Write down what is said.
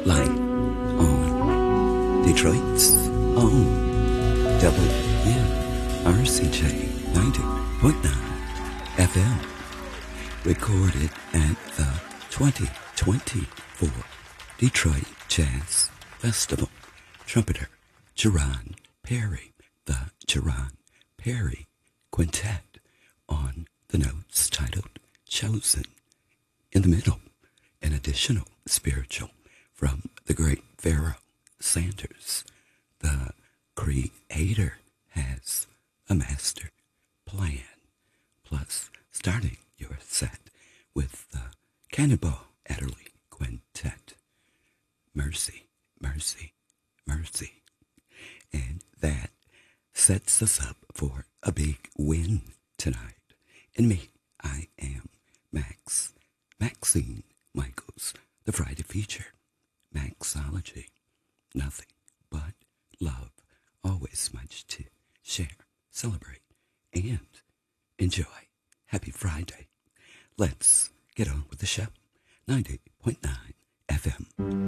Light on Detroit's own WRCJ 90.9 FM. Recorded at the 2024 Detroit Jazz Festival. Trumpeter Jerron Perry, the Jerron Perry Quintet, on the notes titled Chosen. In the middle, an additional spiritual from the great Pharoah Sanders. The Creator has a master plan. Plus, starting your set with the Cannonball Adderley Quintet. Mercy, Mercy, Mercy. And that sets us up for a big win tonight. And me, I am Maxine Michaels, the Friday feature. Maxology, nothing but love. Always much to share, celebrate, and enjoy. Happy Friday. Let's get on with the show. 90.9 FM.